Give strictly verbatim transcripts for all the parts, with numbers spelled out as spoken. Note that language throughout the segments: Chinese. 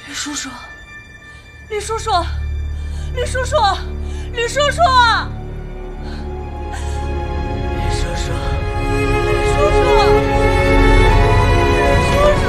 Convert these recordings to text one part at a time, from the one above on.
吕叔叔，吕叔叔，吕叔叔，吕叔叔，吕叔叔，吕叔叔，吕叔叔，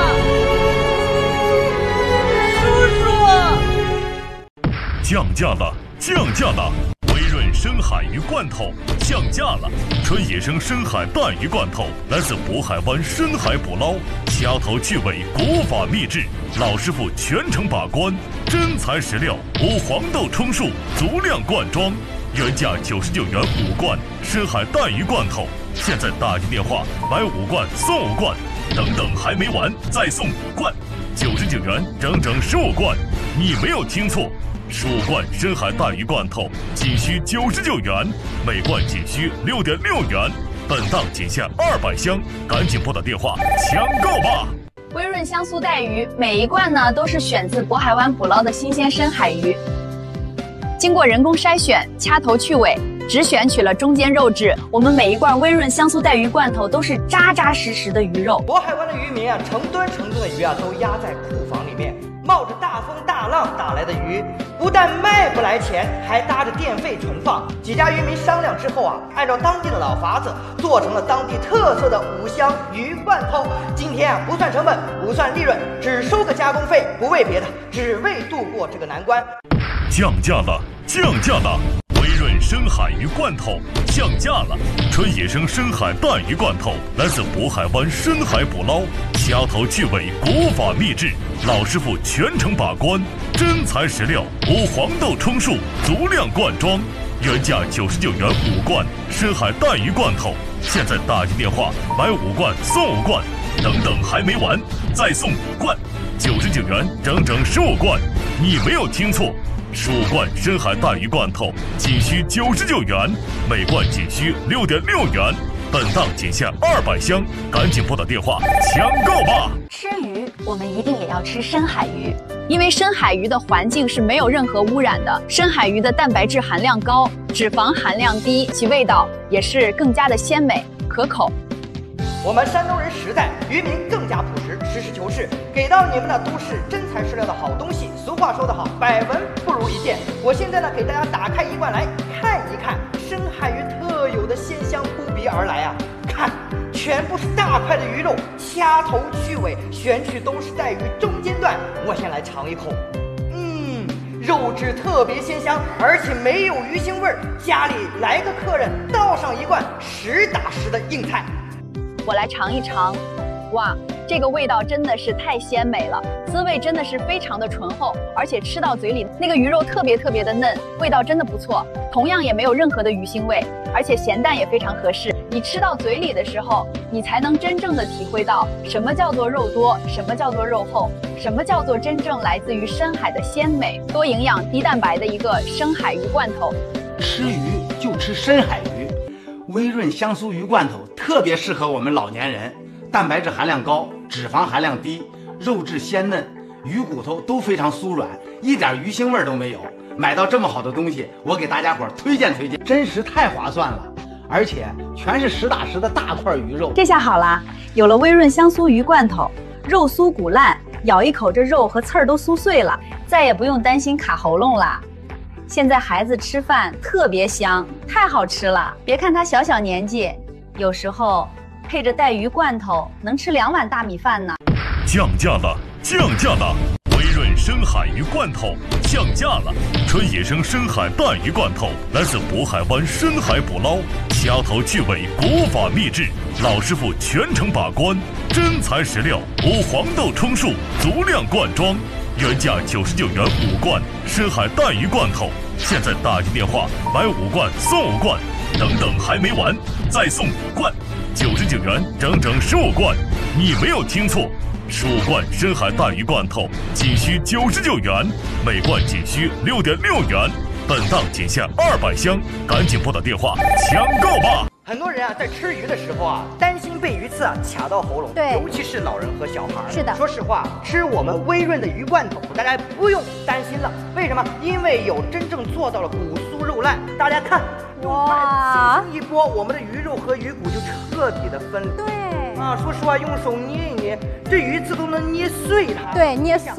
叔叔， 降价了，降价了！微润深海鱼罐头降价了，纯野生深海淡鱼罐头来自渤海湾深海捕捞，掐头去尾，国法秘制，老师傅全程把关，真材实料，无黄豆充数，足量灌装，原价九十九元五罐深海淡鱼罐头，现在打进电话买五罐送五罐，等等还没完，再送五罐，九十九元整整十五罐，你没有听错。十五罐深海淡鱼罐头仅需九十九元，每罐仅需六点六元，本档仅限二百箱，赶紧拨打电话抢购吧！ 微润香酥带鱼，每一罐呢都是选自渤海湾捕捞的新鲜深海鱼，经过人工筛选，掐头去尾，只选取了中间肉质。我们每一罐微润香酥带鱼罐头都是扎扎实实的鱼肉。 渤海湾的渔民啊，成吨成吨的鱼啊，都压在库房里面。冒着大风大浪打来的鱼，不但卖不来钱，还搭着电费存放。几家渔民商量之后啊，按照当地的老法子，做成了当地特色的五香鱼罐头。今天啊，不算成本，不算利润，只收个加工费，不为别的，只为度过这个难关。 降价了，降价了！微润深海鱼罐头降价了，纯野生深海淡鱼罐头来自渤海湾深海捕捞，掐头去尾，国法秘制，老师傅全程把关，真材实料，无黄豆充数，足量灌装，原价九十九元五罐深海淡鱼罐头，现在打进电话买五罐送五罐，等等还没完，再送五罐，九十九元整整十五罐，你没有听错。十五罐深海淡鱼罐头仅需九十九元，每罐仅需六点六元，本档仅限二百箱，赶紧拨打电话抢购吧！ 吃鱼，我们一定也要吃深海鱼，因为深海鱼的环境是没有任何污染的，深海鱼的蛋白质含量高，脂肪含量低，其味道也是更加的鲜美可口。 我们山东人实在，渔民更加朴实，实事求是，给到你们的都是真材实料的好东西。俗话说得好，百闻不如一见。我现在呢，给大家打开一罐来看一看，深海鱼特有的鲜香扑鼻而来啊！看，全部是大块的鱼肉，掐头去尾，选取都是带鱼中间段。我先来尝一口，嗯，肉质特别鲜香，而且没有鱼腥味儿。家里来个客人，倒上一罐实打实的硬菜。 我来尝一尝，哇，这个味道真的是太鲜美了，滋味真的是非常的醇厚，而且吃到嘴里那个鱼肉特别特别的嫩，味道真的不错，同样也没有任何的鱼腥味，而且咸淡也非常合适。你吃到嘴里的时候，你才能真正的体会到什么叫做肉多，什么叫做肉厚，什么叫做真正来自于深海的鲜美、多营养、低蛋白的一个深海鱼罐头。 吃鱼就吃深海鱼。微润香酥鱼罐头特别适合我们老年人，蛋白质含量高，脂肪含量低，肉质鲜嫩，鱼骨头都非常酥软，一点鱼腥味都没有。买到这么好的东西，我给大家伙推荐推荐，真实太划算了，而且全是实打实的大块鱼肉。 这下好啦，有了微润香酥鱼罐头，肉酥骨烂，咬一口这肉和刺儿都酥碎了，再也不用担心卡喉咙啦。现在孩子吃饭特别香，太好吃了。别看他小小年纪，有时候配着带鱼罐头能吃两碗大米饭呢。 降价了，降价了！微润深海鱼罐头降价了，纯野生深海淡鱼罐头来自渤海湾深海捕捞，掐头去尾，国法秘制，老师傅全程把关，真材实料，无黄豆充数，足量灌装。原价九十九元五罐深海淡鱼罐头，现在打进电话买五罐送五罐，等等还没完，再送五罐，九十九元整整十五罐，你没有听错，十五罐深海淡鱼罐头仅需九十九元，每罐仅需六点六元，本档仅限二百箱，赶紧拨打电话抢购吧！ 很多人啊，在吃鱼的时候啊，担心被鱼刺啊卡到喉咙， 对， 尤其是老人和小孩。 是的， 说实话，吃我们微润的鱼罐头，大家不用担心了。为什么？因为有真正做到了骨酥肉烂。大家看，用筷子轻轻一拨，我们的鱼肉和鱼骨就彻底的分离。 对。 啊，说实话，用手捏一捏，这鱼刺都能捏碎它。 对，捏碎